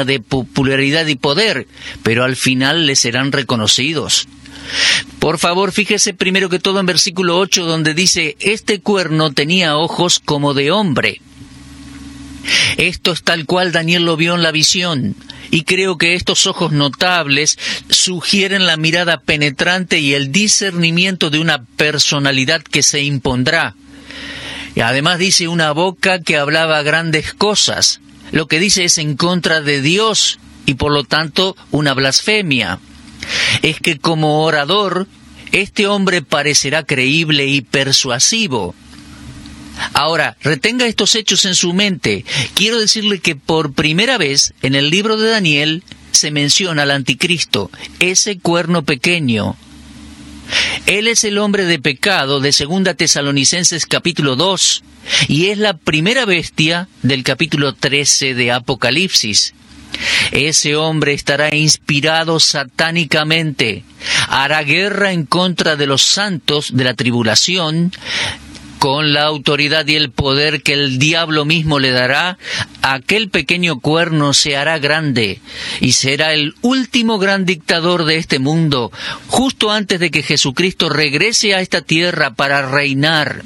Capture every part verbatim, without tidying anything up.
llena de popularidad y poder, pero al final le serán reconocidos. Por favor, fíjese primero que todo en versículo ocho, donde dice, este cuerno tenía ojos como de hombre. Esto es tal cual Daniel lo vio en la visión, y creo que estos ojos notables sugieren la mirada penetrante y el discernimiento de una personalidad que se impondrá. Y además dice una boca que hablaba grandes cosas. Lo que dice es en contra de Dios y por lo tanto una blasfemia. Es que como orador, este hombre parecerá creíble y persuasivo. Ahora, retenga estos hechos en su mente. Quiero decirle que por primera vez en el libro de Daniel se menciona al anticristo, ese cuerno pequeño. Él es el hombre de pecado de Segunda Tesalonicenses capítulo dos, y es la primera bestia del capítulo trece de Apocalipsis. Ese hombre estará inspirado satánicamente, hará guerra en contra de los santos de la tribulación, con la autoridad y el poder que el diablo mismo le dará. Aquel pequeño cuerno se hará grande y será el último gran dictador de este mundo, justo antes de que Jesucristo regrese a esta tierra para reinar.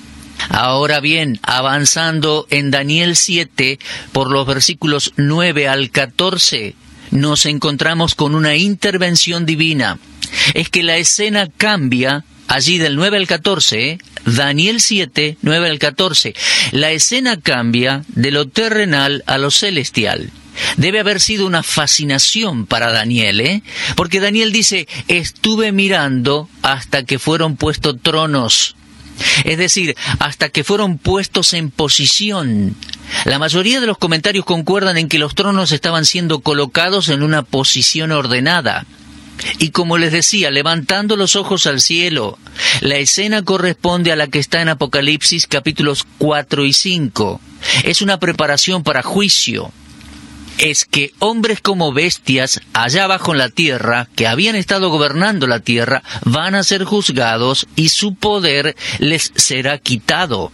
Ahora bien, avanzando en Daniel siete, por los versículos nueve al catorce, nos encontramos con una intervención divina. Es que la escena cambia allí del nueve al catorce, ¿eh? Daniel siete, nueve al catorce. La escena cambia de lo terrenal a lo celestial. Debe haber sido una fascinación para Daniel, ¿eh? Porque Daniel dice, estuve mirando hasta que fueron puestos tronos. Es decir, hasta que fueron puestos en posición. La mayoría de los comentarios concuerdan en que los tronos estaban siendo colocados en una posición ordenada. Y como les decía, levantando los ojos al cielo, la escena corresponde a la que está en Apocalipsis capítulos cuatro y cinco. Es una preparación para juicio. Es que hombres como bestias allá abajo en la tierra, que habían estado gobernando la tierra, van a ser juzgados y su poder les será quitado.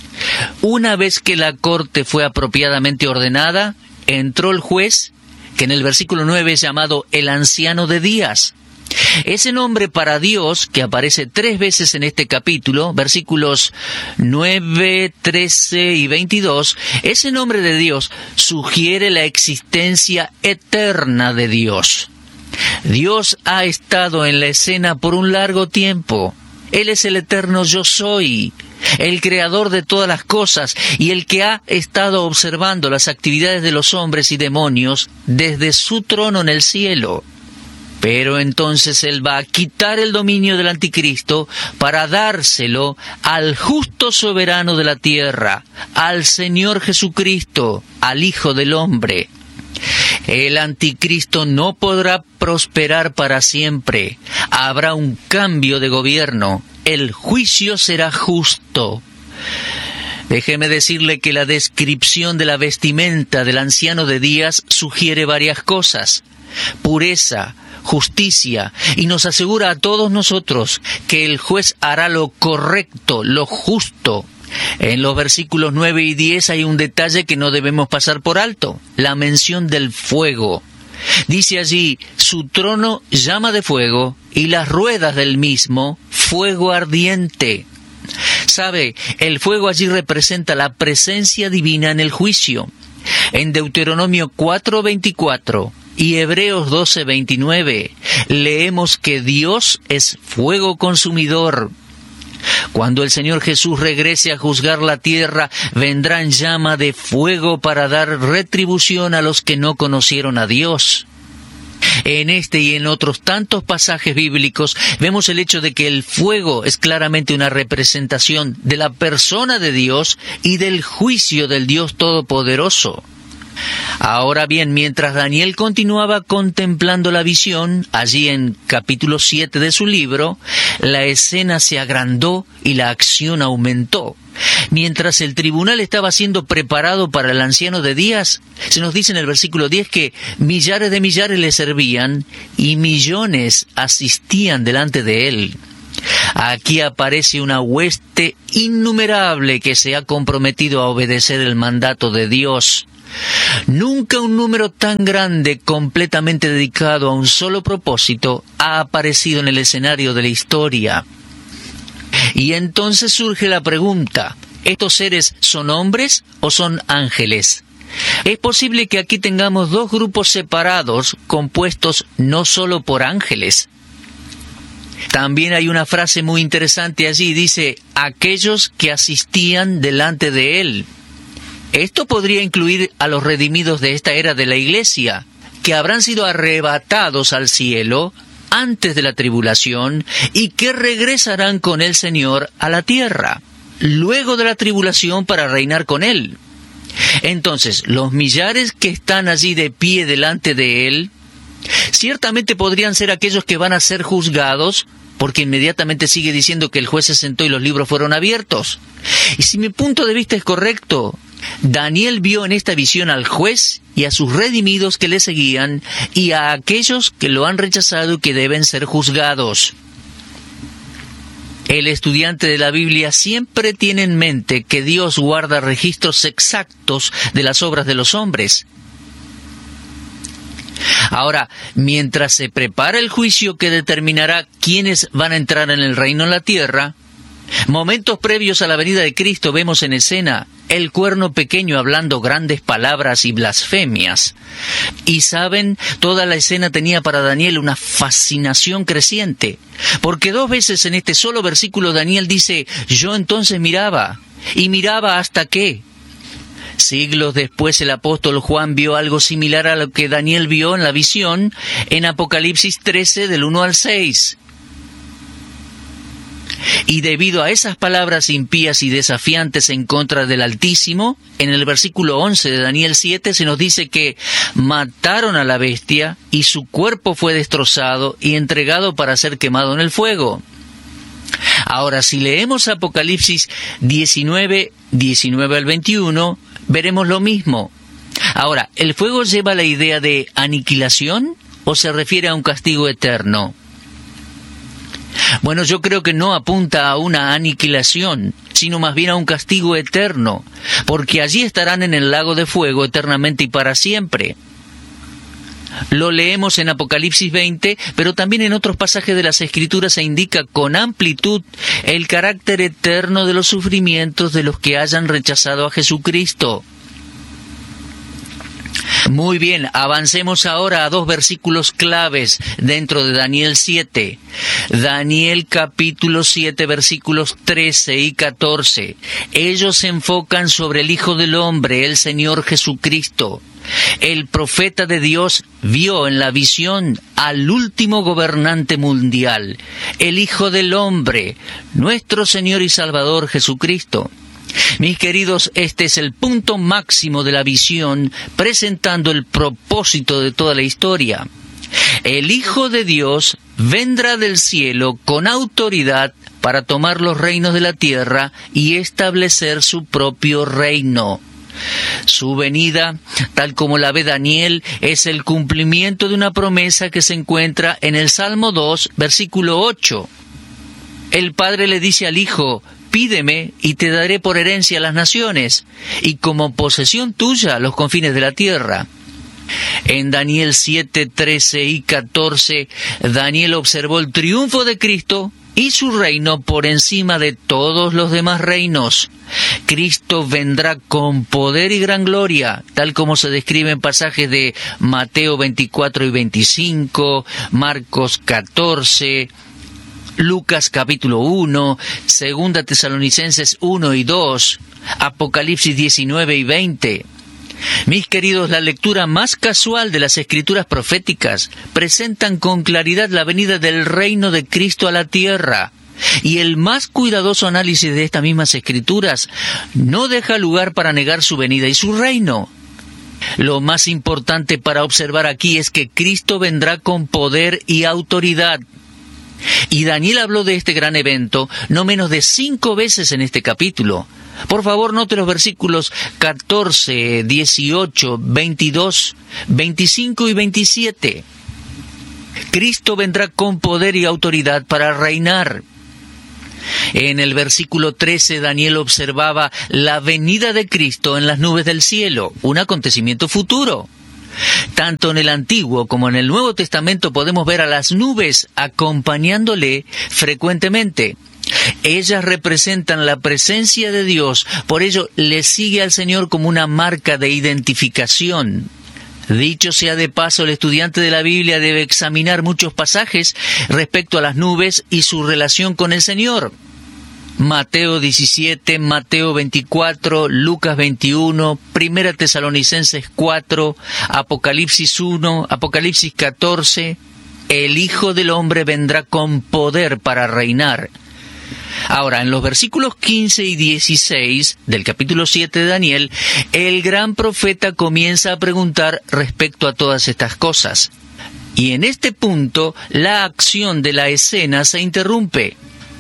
Una vez que la corte fue apropiadamente ordenada, entró el juez, que en el versículo nueve es llamado el anciano de días. Ese nombre para Dios, que aparece tres veces en este capítulo, versículos nueve, trece y veintidós, ese nombre de Dios sugiere la existencia eterna de Dios. Dios ha estado en la escena por un largo tiempo. Él es el eterno yo soy, el creador de todas las cosas y el que ha estado observando las actividades de los hombres y demonios desde su trono en el cielo. Pero entonces Él va a quitar el dominio del anticristo para dárselo al justo soberano de la tierra, al Señor Jesucristo, al Hijo del Hombre. El anticristo no podrá prosperar para siempre. Habrá un cambio de gobierno. El juicio será justo. Déjeme decirle que la descripción de la vestimenta del anciano de días sugiere varias cosas. Pureza, justicia, y nos asegura a todos nosotros que el juez hará lo correcto, lo justo. En los versículos nueve y diez hay un detalle que no debemos pasar por alto, la mención del fuego. Dice allí, su trono llama de fuego y las ruedas del mismo fuego ardiente. Sabe, el fuego allí representa la presencia divina en el juicio. En Deuteronomio cuatro veinticuatro y Hebreos doce veintinueve leemos que Dios es fuego consumidor. Cuando el Señor Jesús regrese a juzgar la tierra, vendrá en llama de fuego para dar retribución a los que no conocieron a Dios. En este y en otros tantos pasajes bíblicos vemos el hecho de que el fuego es claramente una representación de la persona de Dios y del juicio del Dios Todopoderoso. Ahora bien, mientras Daniel continuaba contemplando la visión, allí en capítulo siete de su libro, la escena se agrandó y la acción aumentó. Mientras el tribunal estaba siendo preparado para el anciano de días, se nos dice en el versículo diez que millares de millares le servían y millones asistían delante de él. Aquí aparece una hueste innumerable que se ha comprometido a obedecer el mandato de Dios. Nunca un número tan grande, completamente dedicado a un solo propósito, ha aparecido en el escenario de la historia. Y entonces surge la pregunta, ¿estos seres son hombres o son ángeles? Es posible que aquí tengamos dos grupos separados, compuestos no solo por ángeles. También hay una frase muy interesante allí, dice, aquellos que asistían delante de él. Esto podría incluir a los redimidos de esta era de la Iglesia, que habrán sido arrebatados al cielo antes de la tribulación y que regresarán con el Señor a la tierra, luego de la tribulación para reinar con él. Entonces, los millares que están allí de pie delante de él, ciertamente podrían ser aquellos que van a ser juzgados, porque inmediatamente sigue diciendo que el juez se sentó y los libros fueron abiertos. Y si mi punto de vista es correcto, Daniel vio en esta visión al juez y a sus redimidos que le seguían y a aquellos que lo han rechazado y que deben ser juzgados. El estudiante de la Biblia siempre tiene en mente que Dios guarda registros exactos de las obras de los hombres. Ahora, mientras se prepara el juicio que determinará quiénes van a entrar en el reino en la tierra, momentos previos a la venida de Cristo vemos en escena el cuerno pequeño hablando grandes palabras y blasfemias. Y saben, toda la escena tenía para Daniel una fascinación creciente, porque dos veces en este solo versículo Daniel dice, yo entonces miraba, y miraba hasta qué. Siglos después el apóstol Juan vio algo similar a lo que Daniel vio en la visión en Apocalipsis trece del uno al seis. Y debido a esas palabras impías y desafiantes en contra del Altísimo, en el versículo once de Daniel siete se nos dice que mataron a la bestia y su cuerpo fue destrozado y entregado para ser quemado en el fuego. Ahora, si leemos Apocalipsis diecinueve, diecinueve al veintiuno, veremos lo mismo. Ahora, ¿el fuego lleva la idea de aniquilación o se refiere a un castigo eterno? Bueno, yo creo que no apunta a una aniquilación, sino más bien a un castigo eterno, porque allí estarán en el lago de fuego eternamente y para siempre. Lo leemos en Apocalipsis veinte, pero también en otros pasajes de las Escrituras se indica con amplitud el carácter eterno de los sufrimientos de los que hayan rechazado a Jesucristo. Muy bien, avancemos ahora a dos versículos claves dentro de Daniel siete. Daniel capítulo siete, versículos trece y catorce. Ellos se enfocan sobre el Hijo del Hombre, el Señor Jesucristo. El profeta de Dios vio en la visión al último gobernante mundial, el Hijo del Hombre, nuestro Señor y Salvador Jesucristo. Mis queridos, este es el punto máximo de la visión, presentando el propósito de toda la historia. El Hijo de Dios vendrá del cielo con autoridad para tomar los reinos de la tierra y establecer su propio reino. Su venida, tal como la ve Daniel, es el cumplimiento de una promesa que se encuentra en el Salmo dos, versículo ocho. El Padre le dice al Hijo, pídeme y te daré por herencia las naciones, y como posesión tuya los confines de la tierra. En Daniel siete, trece y catorce, Daniel observó el triunfo de Cristo y su reino por encima de todos los demás reinos. Cristo vendrá con poder y gran gloria, tal como se describe en pasajes de Mateo veinticuatro y veinticinco, Marcos catorce, Lucas capítulo uno, Segunda Tesalonicenses uno y dos, Apocalipsis diecinueve y veinte. Mis queridos, la lectura más casual de las escrituras proféticas presentan con claridad la venida del reino de Cristo a la tierra, y el más cuidadoso análisis de estas mismas escrituras no deja lugar para negar su venida y su reino. Lo más importante para observar aquí es que Cristo vendrá con poder y autoridad. Y Daniel habló de este gran evento no menos de cinco veces en este capítulo. Por favor, note los versículos catorce, dieciocho, veintidós, veinticinco y veintisiete. Cristo vendrá con poder y autoridad para reinar. En el versículo trece, Daniel observaba la venida de Cristo en las nubes del cielo, un acontecimiento futuro. Tanto en el Antiguo como en el Nuevo Testamento podemos ver a las nubes acompañándole frecuentemente. Ellas representan la presencia de Dios, por ello le sigue al Señor como una marca de identificación. Dicho sea de paso, el estudiante de la Biblia debe examinar muchos pasajes respecto a las nubes y su relación con el Señor. Mateo diecisiete, Mateo veinticuatro, Lucas veintiuno, Primera Tesalonicenses cuatro, Apocalipsis uno, Apocalipsis catorce. El Hijo del Hombre vendrá con poder para reinar. Ahora, en los versículos quince y dieciséis del capítulo siete de Daniel, el gran profeta comienza a preguntar respecto a todas estas cosas. Y en este punto, la acción de la escena se interrumpe.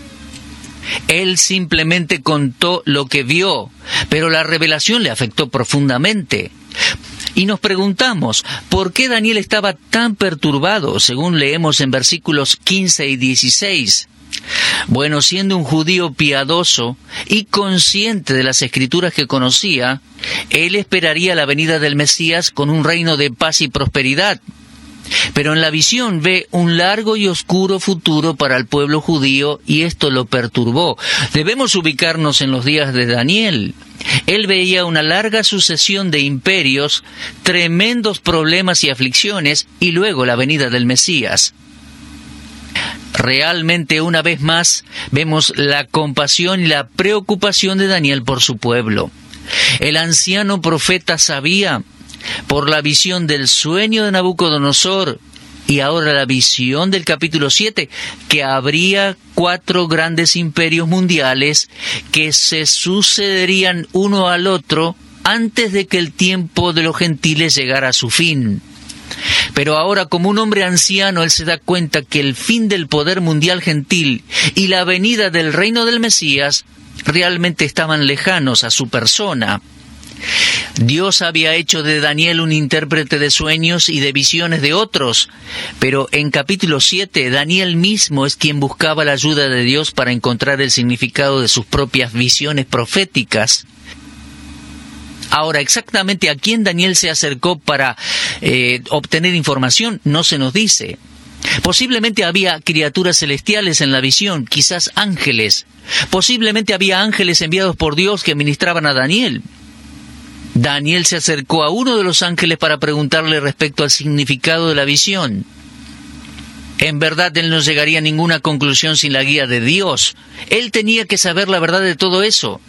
Él simplemente contó lo que vio, pero la revelación le afectó profundamente. Y nos preguntamos, ¿por qué Daniel estaba tan perturbado, según leemos en versículos quince y dieciséis? Bueno, siendo un judío piadoso y consciente de las escrituras que conocía, él esperaría la venida del Mesías con un reino de paz y prosperidad. Pero en la visión ve un largo y oscuro futuro para el pueblo judío y esto lo perturbó. Debemos ubicarnos en los días de Daniel. Él veía una larga sucesión de imperios, tremendos problemas y aflicciones y luego la venida del Mesías. Realmente, una vez más, vemos la compasión y la preocupación de Daniel por su pueblo. El anciano profeta sabía, por la visión del sueño de Nabucodonosor y ahora la visión del capítulo siete, que habría cuatro grandes imperios mundiales que se sucederían uno al otro antes de que el tiempo de los gentiles llegara a su fin. Pero ahora, como un hombre anciano, él se da cuenta que el fin del poder mundial gentil y la venida del reino del Mesías realmente estaban lejanos a su persona. Dios había hecho de Daniel un intérprete de sueños y de visiones de otros, pero en capítulo siete, Daniel mismo es quien buscaba la ayuda de Dios para encontrar el significado de sus propias visiones proféticas. Ahora, exactamente a quién Daniel se acercó para eh, obtener información no se nos dice. Posiblemente había criaturas celestiales en la visión, quizás ángeles. Posiblemente había ángeles enviados por Dios que ministraban a Daniel. Daniel se acercó a uno de los ángeles para preguntarle respecto al significado de la visión. En verdad, él no llegaría a ninguna conclusión sin la guía de Dios. Él tenía que saber la verdad de todo eso.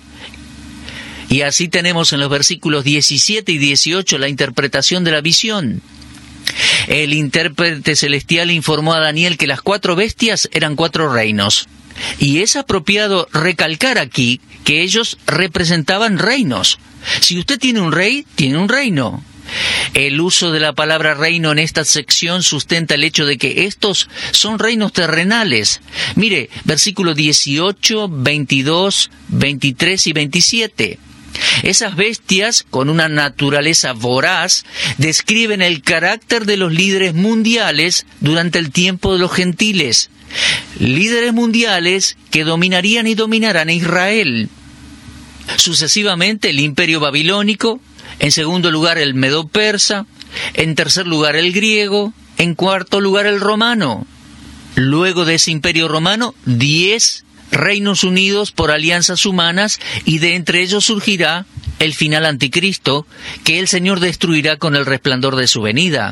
Y así tenemos en los versículos diecisiete y dieciocho la interpretación de la visión. El intérprete celestial informó a Daniel que las cuatro bestias eran cuatro reinos. Y es apropiado recalcar aquí que ellos representaban reinos. Si usted tiene un rey, tiene un reino. El uso de la palabra reino en esta sección sustenta el hecho de que estos son reinos terrenales. Mire, versículos dieciocho, veintidós, veintitrés y veintisiete. Esas bestias, con una naturaleza voraz, describen el carácter de los líderes mundiales durante el tiempo de los gentiles. Líderes mundiales que dominarían y dominarán a Israel. Sucesivamente el imperio babilónico, en segundo lugar el medo-persa, en tercer lugar el griego, en cuarto lugar el romano. Luego de ese imperio romano, diez reinos unidos por alianzas humanas, y de entre ellos surgirá el final anticristo, que el Señor destruirá con el resplandor de su venida.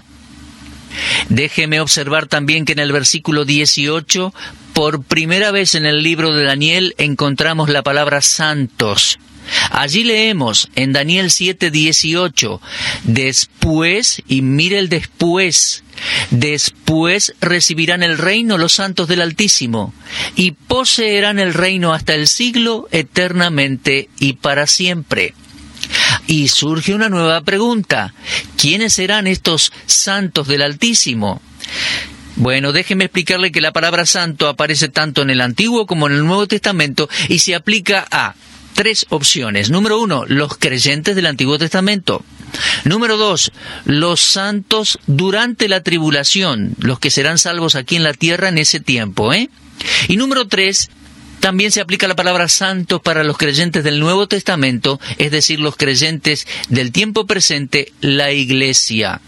Déjeme observar también que en el versículo dieciocho, por primera vez en el libro de Daniel, encontramos la palabra santos. Allí leemos en Daniel siete dieciocho, después, y mire el después, después recibirán el reino los santos del Altísimo, y poseerán el reino hasta el siglo, eternamente y para siempre. Y surge una nueva pregunta: ¿quiénes serán estos santos del Altísimo? Bueno, déjeme explicarle que la palabra santo aparece tanto en el Antiguo como en el Nuevo Testamento y se aplica a tres opciones. Número uno, los creyentes del Antiguo Testamento. Número dos, los santos durante la tribulación, los que serán salvos aquí en la tierra en ese tiempo, ¿eh? Y número tres, También se aplica la palabra santos para los creyentes del Nuevo Testamento, es decir, los creyentes del tiempo presente, la Iglesia.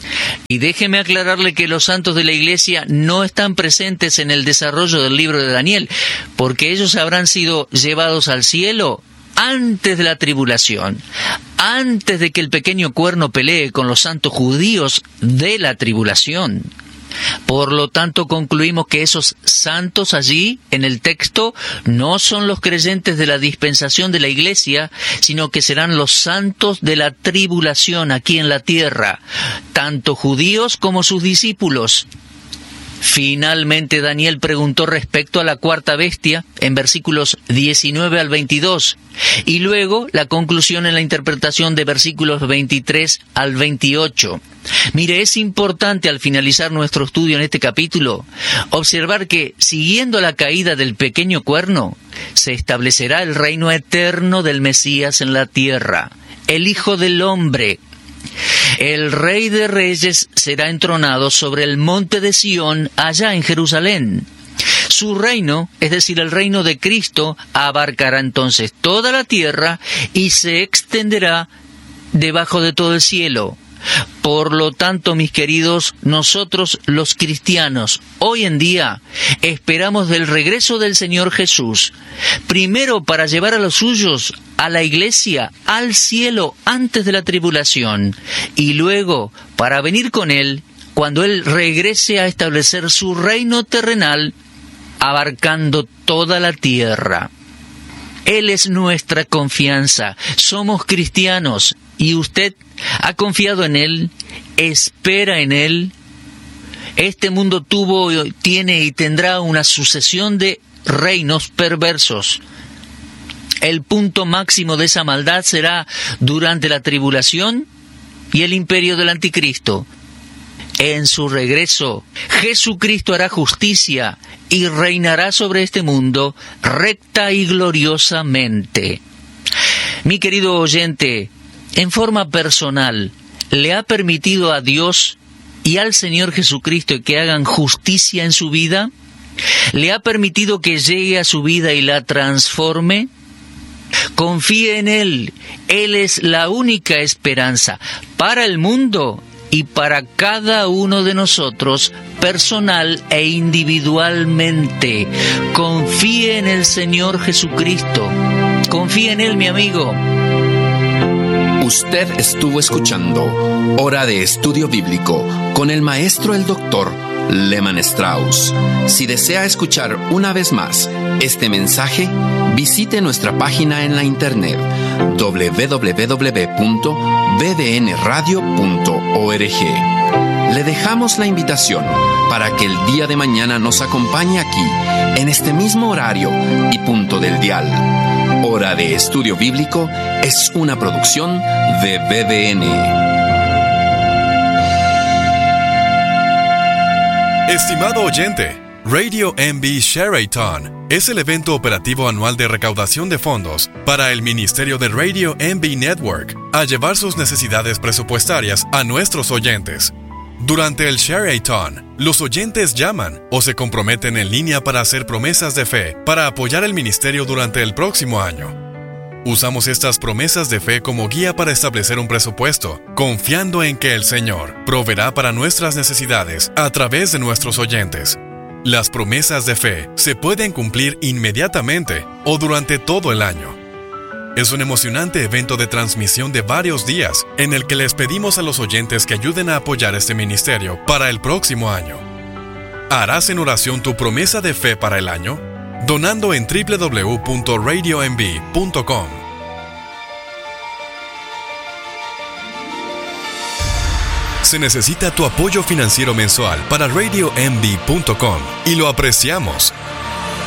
Y déjeme aclararle que los santos de la Iglesia no están presentes en el desarrollo del libro de Daniel, porque ellos habrán sido llevados al cielo antes de la tribulación, antes de que el pequeño cuerno pelee con los santos judíos de la tribulación. Por lo tanto, concluimos que esos santos allí, en el texto, no son los creyentes de la dispensación de la Iglesia, sino que serán los santos de la tribulación aquí en la tierra, tanto judíos como sus discípulos. Finalmente, Daniel preguntó respecto a la cuarta bestia en versículos diecinueve al veintidós, y luego la conclusión en la interpretación de versículos veintitrés al veintiocho. Mire, es importante al finalizar nuestro estudio en este capítulo observar que, siguiendo la caída del pequeño cuerno, se establecerá el reino eterno del Mesías en la tierra, el Hijo del Hombre. El Rey de Reyes será entronado sobre el monte de Sión, allá en Jerusalén. Su reino, es decir, el reino de Cristo, abarcará entonces toda la tierra y se extenderá debajo de todo el cielo. Por lo tanto, mis queridos, nosotros los cristianos, hoy en día, esperamos del regreso del Señor Jesús, primero para llevar a los suyos, a la iglesia, al cielo antes de la tribulación, y luego para venir con Él cuando Él regrese a establecer su reino terrenal, abarcando toda la tierra. Él es nuestra confianza, somos cristianos, y usted ha confiado en Él, espera en Él. Este mundo tuvo, tiene y tendrá una sucesión de reinos perversos. El punto máximo de esa maldad será durante la tribulación y el imperio del anticristo. En su regreso, Jesucristo hará justicia y reinará sobre este mundo recta y gloriosamente. Mi querido oyente, en forma personal, ¿le ha permitido a Dios y al Señor Jesucristo que hagan justicia en su vida? ¿Le ha permitido que llegue a su vida y la transforme? Confíe en Él. Él es la única esperanza para el mundo y para cada uno de nosotros, personal e individualmente. Confíe en el Señor Jesucristo. Confíe en Él, mi amigo. Usted estuvo escuchando Hora de Estudio Bíblico con el maestro el doctor Lehman Strauss. Si desea escuchar una vez más este mensaje, visite nuestra página en la internet doble u doble u doble u punto b d n radio punto org. Le dejamos la invitación para que el día de mañana nos acompañe aquí, en este mismo horario y punto del dial. Hora de Estudio Bíblico es una producción de B D N. Estimado oyente, Radio M B Share-a-thon es el evento operativo anual de recaudación de fondos para el Ministerio de Radio M B Network a llevar sus necesidades presupuestarias a nuestros oyentes. Durante el Share-a-thon, los oyentes llaman o se comprometen en línea para hacer promesas de fe para apoyar el ministerio durante el próximo año. Usamos estas promesas de fe como guía para establecer un presupuesto, confiando en que el Señor proveerá para nuestras necesidades a través de nuestros oyentes. Las promesas de fe se pueden cumplir inmediatamente o durante todo el año. Es un emocionante evento de transmisión de varios días en el que les pedimos a los oyentes que ayuden a apoyar este ministerio para el próximo año. ¿Harás en oración tu promesa de fe para el año? Donando en doble u doble u doble u punto radio m b punto com. Se necesita tu apoyo financiero mensual para radio m b punto com y lo apreciamos.